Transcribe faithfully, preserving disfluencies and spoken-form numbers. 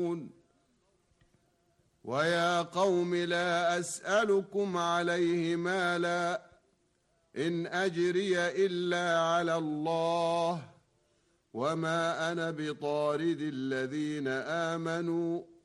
ويا قوم لا أسألكم عليه مالا إن أجري إلا على الله وما أنا بطارد الذين آمنوا